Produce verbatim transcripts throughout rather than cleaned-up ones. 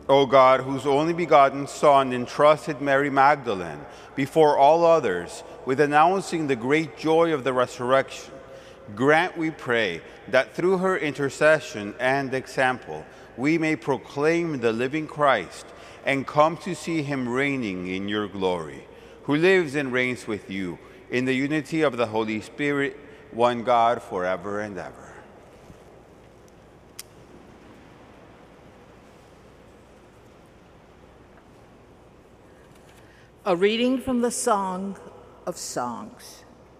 O God, whose only begotten Son entrusted Mary Magdalene before all others with announcing the great joy of the resurrection, grant, we pray, that through her intercession and example we may proclaim the living Christ and come to see him reigning in your glory, who lives and reigns with you in the unity of the Holy Spirit, one God, forever and ever. A reading from the Song of Songs.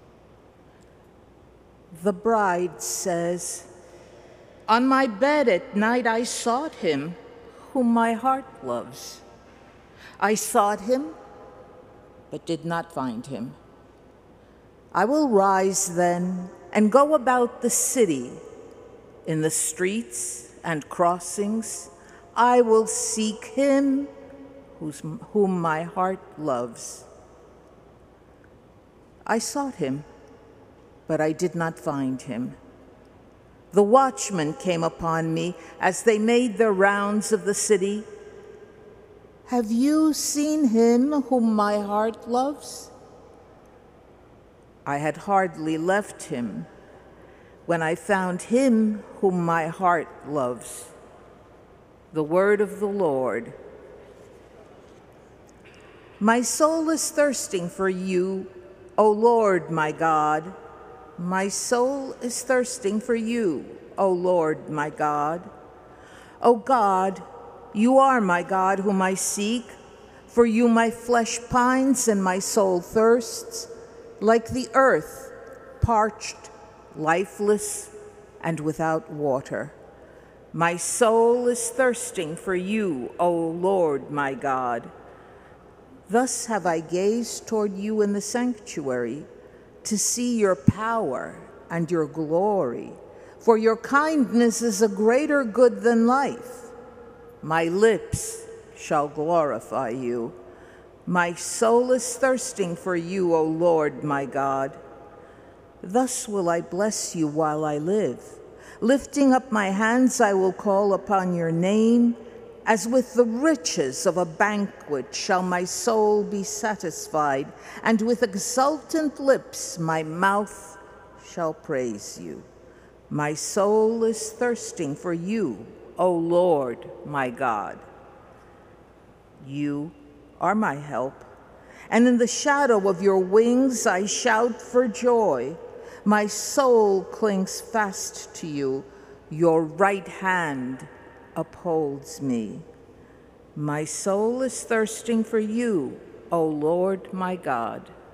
The bride says, "On my bed at night I sought him, whom my heart loves. I sought him, but did not find him. I will rise then and go about the city. In the streets and crossings I will seek him Whose, whom my heart loves. I sought him, but I did not find him. The watchmen came upon me as they made their rounds of the city. Have you seen him whom my heart loves? I had hardly left him when I found him whom my heart loves. The word of the Lord. My soul is thirsting for you, O Lord my God. My soul is thirsting for you, O Lord my God. O God, you are my God whom I seek. For you my flesh pines and my soul thirsts, like the earth, parched, lifeless, and without water. My soul is thirsting for you, O Lord my God. Thus have I gazed toward you in the sanctuary, to see your power and your glory. For your kindness is a greater good than life. My lips shall glorify you. My soul is thirsting for you, O Lord my God. Thus will I bless you while I live. Lifting up my hands, I will call upon your name. As with the riches of a banquet shall my soul be satisfied, and with exultant lips my mouth shall praise you. My soul is thirsting for you, O Lord my God. You are my help, and in the shadow of your wings I shout for joy. My soul clings fast to you, your right hand upholds me. My soul is thirsting for you, O Lord my God.